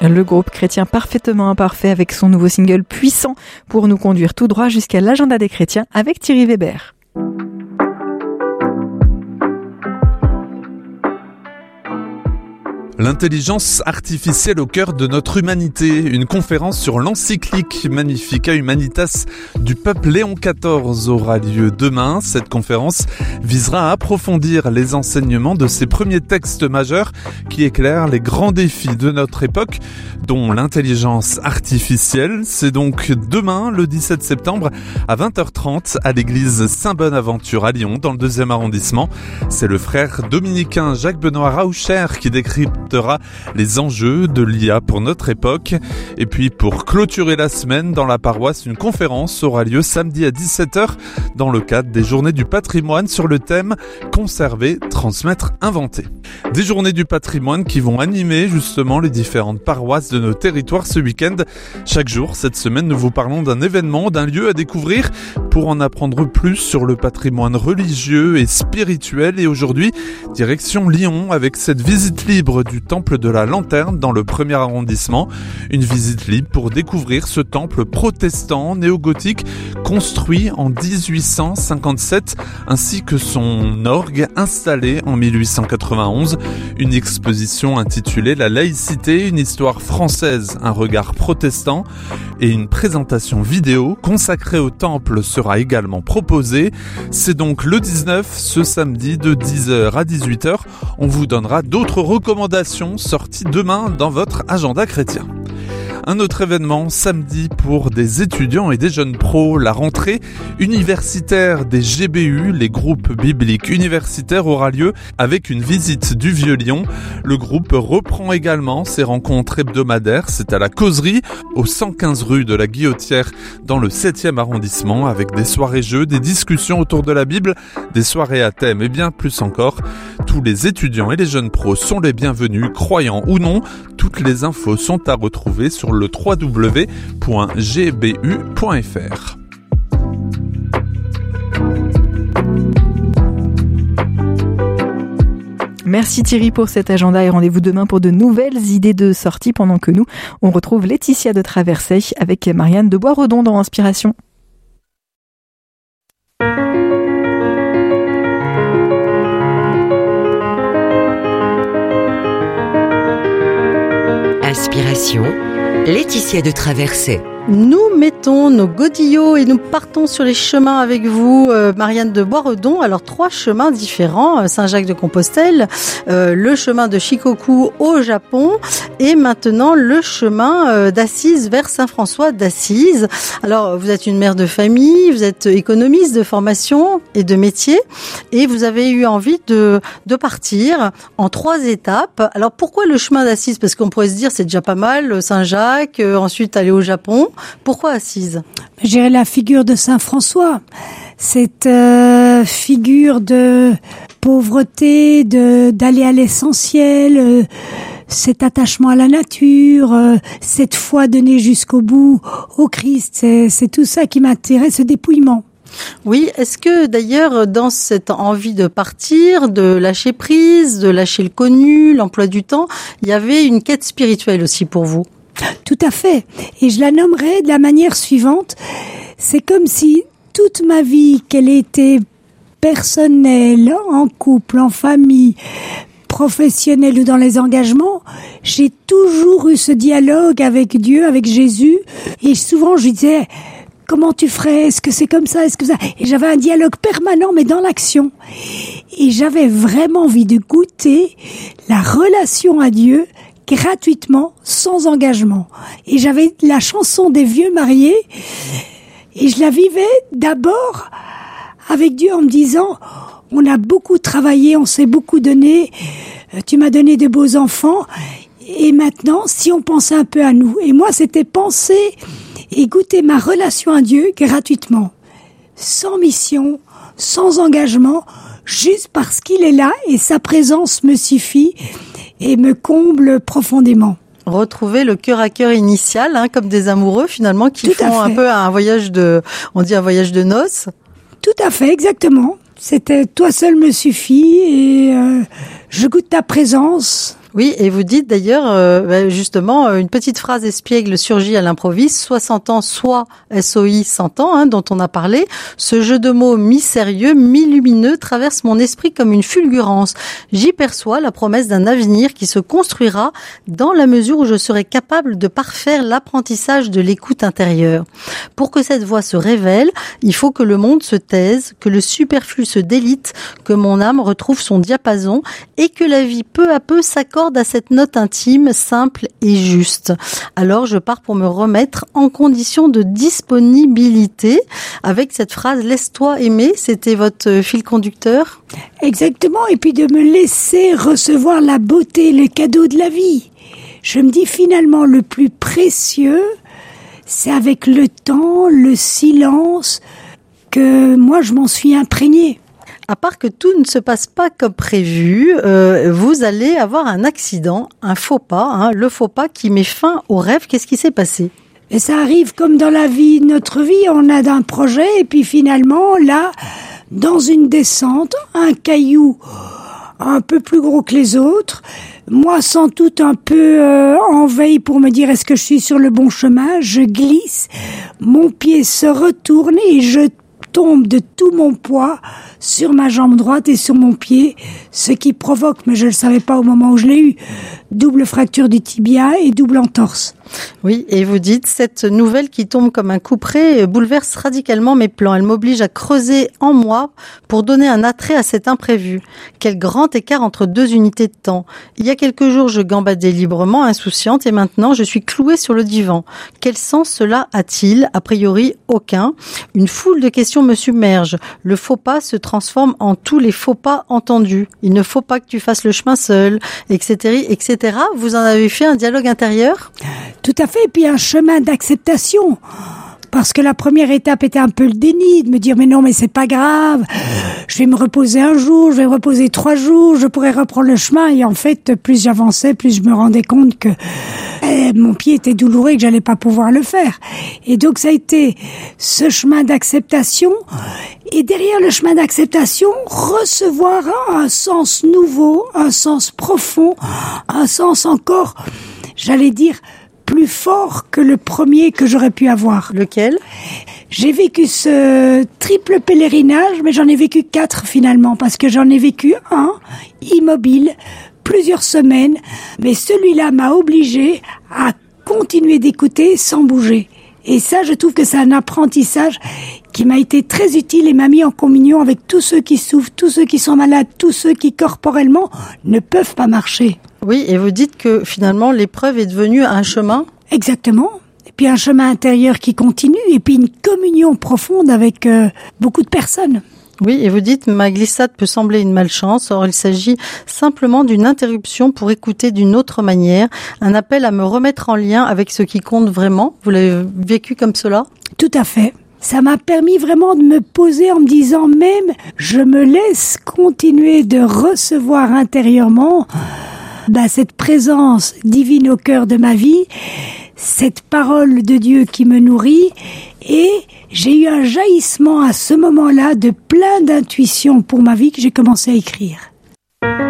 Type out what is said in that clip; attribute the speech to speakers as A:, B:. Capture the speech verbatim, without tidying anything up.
A: Le groupe chrétien Parfaitement Imparfait avec son nouveau single Puissant pour nous conduire tout droit jusqu'à l'agenda des chrétiens avec Thierry Weber.
B: L'intelligence artificielle au cœur de notre humanité. Une conférence sur l'encyclique Magnificat Humanitas du pape Léon quatorze aura lieu demain. Cette conférence visera à approfondir les enseignements de ces premiers textes majeurs qui éclairent les grands défis de notre époque, dont l'intelligence artificielle. C'est donc demain, le dix-sept septembre, à vingt heures trente, à l'église Saint-Bonaventure à Lyon, dans le deuxième arrondissement. C'est le frère dominicain Jacques-Benoît Raucher qui décrypte les enjeux de l'I A pour notre époque. Et puis pour clôturer la semaine dans la paroisse, une conférence aura lieu samedi à dix-sept heures dans le cadre des Journées du patrimoine sur le thème Conserver, transmettre, inventer. Des Journées du patrimoine qui vont animer justement les différentes paroisses de nos territoires ce week-end. Chaque jour, cette semaine, nous vous parlons d'un événement, d'un lieu à découvrir pour en apprendre plus sur le patrimoine religieux et spirituel. Et aujourd'hui, direction Lyon avec cette visite libre du temple de la Lanterne dans le premier arrondissement. Une visite libre pour découvrir ce temple protestant néo-gothique construit en dix-huit cent cinquante-sept ainsi que son orgue installé en mille huit cent quatre-vingt-onze. Une exposition intitulée La laïcité, une histoire française, un regard protestant et une présentation vidéo consacrée au temple sera également proposée. C'est donc le dix-neuf, ce samedi de dix heures à dix-huit heures. On vous donnera d'autres recommandations sorties demain dans votre agenda chrétien. Un autre événement samedi pour des étudiants et des jeunes pros, la rentrée universitaire des G B U, les groupes bibliques universitaires, aura lieu avec une visite du Vieux-Lyon. Le groupe reprend également ses rencontres hebdomadaires, c'est à la Causerie, au cent quinze rue de la Guillotière, dans le septième arrondissement, avec des soirées-jeux, des discussions autour de la Bible, des soirées à thème et bien plus encore. Tous les étudiants et les jeunes pros sont les bienvenus, croyants ou non. Toutes les infos sont à retrouver sur le w w w point g b u point f r.
A: Merci Thierry pour cet agenda et rendez-vous demain pour de nouvelles idées de sortie pendant que nous, on retrouve Laetitia de Traversée avec Marianne de Boisredon dans Inspiration.
C: Inspiration, Laetitia de Traversée.
D: Nous mettons nos godillots et nous partons sur les chemins avec vous, euh, Marianne de Boisredon. Alors, trois chemins différents, Saint-Jacques-de-Compostelle, euh, le chemin de Shikoku au Japon et maintenant le chemin euh, d'Assise vers Saint-François d'Assise. Alors, vous êtes une mère de famille, vous êtes économiste de formation et de métier et vous avez eu envie de, de partir en trois étapes. Alors, pourquoi le chemin d'Assise ? Parce qu'on pourrait se dire, c'est déjà pas mal, Saint-Jacques, euh, ensuite aller au Japon. Pourquoi Assise ?
E: Je dirais la figure de Saint François, cette euh, figure de pauvreté, de d'aller à l'essentiel, euh, cet attachement à la nature, euh, cette foi donnée jusqu'au bout au Christ, c'est, c'est tout ça qui m'intéresse, ce dépouillement.
D: Oui, est-ce que d'ailleurs dans cette envie de partir, de lâcher prise, de lâcher le connu, l'emploi du temps, il y avait une quête spirituelle aussi pour vous ?
E: Tout à fait. Et je la nommerai de la manière suivante. C'est comme si toute ma vie, qu'elle était personnelle, en couple, en famille, professionnelle ou dans les engagements, j'ai toujours eu ce dialogue avec Dieu, avec Jésus. Et souvent, je lui disais, comment tu ferais? Est-ce que c'est comme ça? Est-ce que ça? Et j'avais un dialogue permanent, mais dans l'action. Et j'avais vraiment envie de goûter la relation à Dieu gratuitement, sans engagement. Et j'avais la chanson des vieux mariés et je la vivais d'abord avec Dieu en me disant, on a beaucoup travaillé, on s'est beaucoup donné, tu m'as donné de beaux enfants et maintenant, si on pensait un peu à nous. Et moi, c'était penser et goûter ma relation à Dieu gratuitement, sans mission, sans engagement, juste parce qu'il est là et sa présence me suffit et me comble profondément.
D: Retrouver le cœur à cœur initial, hein, comme des amoureux finalement qui
E: Tout
D: font un peu un voyage de, on dit un voyage de noces.
E: Tout à fait, exactement. C'était toi seul me suffit et euh, je goûte ta présence.
D: Oui, et vous dites d'ailleurs, euh, justement, une petite phrase espiègle surgit à l'improviste, soixante ans, soit S O I cent ans, hein, dont on a parlé. Ce jeu de mots mi-sérieux, mi-lumineux traverse mon esprit comme une fulgurance. J'y perçois la promesse d'un avenir qui se construira dans la mesure où je serai capable de parfaire l'apprentissage de l'écoute intérieure. Pour que cette voix se révèle, il faut que le monde se taise, que le superflu se délite, que mon âme retrouve son diapason et que la vie peu à peu s'accorde à cette note intime, simple et juste. Alors je pars pour me remettre en condition de disponibilité avec cette phrase « Laisse-toi aimer », c'était votre fil conducteur ?
E: Exactement, et puis de me laisser recevoir la beauté, le cadeau de la vie. Je me dis finalement le plus précieux, c'est avec le temps, le silence, que moi je m'en suis imprégnée.
D: À part que tout ne se passe pas comme prévu, euh, vous allez avoir un accident, un faux pas, hein, le faux pas qui met fin au rêve. Qu'est-ce qui s'est passé ?
E: Et ça arrive comme dans la vie, notre vie, on a un projet et puis finalement, là, dans une descente, un caillou un peu plus gros que les autres, moi sans doute un peu euh, en veille pour me dire est-ce que je suis sur le bon chemin, je glisse, mon pied se retourne et je tombe de tout mon poids sur ma jambe droite et sur mon pied, ce qui provoque, mais je ne le savais pas au moment où je l'ai eu, double fracture du tibia et double entorse.
D: Oui, et vous dites, cette nouvelle qui tombe comme un couperet bouleverse radicalement mes plans. Elle m'oblige à creuser en moi pour donner un attrait à cet imprévu. Quel grand écart entre deux unités de temps. Il y a quelques jours, je gambadais librement, insouciante, et maintenant, je suis clouée sur le divan. Quel sens cela a-t-il ? A priori, aucun. Une foule de questions me submerge. Le faux pas se transforme en tous les faux pas entendus. Il ne faut pas que tu fasses le chemin seul, et cetera, et cetera. Vous en avez fait un dialogue intérieur ?
E: Tout à fait, et puis un chemin d'acceptation. Parce que la première étape était un peu le déni, de me dire mais non, mais c'est pas grave, je vais me reposer un jour, je vais me reposer trois jours, je pourrais reprendre le chemin. Et en fait, plus j'avançais, plus je me rendais compte que eh, mon pied était douloureux et que j'allais pas pouvoir le faire. Et donc ça a été ce chemin d'acceptation. Et derrière le chemin d'acceptation, recevoir un sens nouveau, un sens profond, un sens encore, j'allais dire, plus fort que le premier que j'aurais pu avoir.
D: Lequel ?
E: J'ai vécu ce triple pèlerinage, mais j'en ai vécu quatre finalement, parce que j'en ai vécu un, immobile, plusieurs semaines, mais celui-là m'a obligé à continuer d'écouter sans bouger. Et ça, je trouve que c'est un apprentissage qui m'a été très utile et m'a mis en communion avec tous ceux qui souffrent, tous ceux qui sont malades, tous ceux qui corporellement ne peuvent pas marcher.
D: Oui, et vous dites que finalement l'épreuve est devenue un chemin ?
E: Exactement. Et puis un chemin intérieur qui continue et puis une communion profonde avec euh, beaucoup de personnes.
D: Oui, et vous dites, ma glissade peut sembler une malchance, or il s'agit simplement d'une interruption pour écouter d'une autre manière, un appel à me remettre en lien avec ce qui compte vraiment. Vous l'avez vécu comme cela ?
E: Tout à fait. Ça m'a permis vraiment de me poser en me disant même, je me laisse continuer de recevoir intérieurement bah, cette présence divine au cœur de ma vie, cette parole de Dieu qui me nourrit, et j'ai eu un jaillissement à ce moment-là de plein d'intuitions pour ma vie que j'ai commencé à écrire.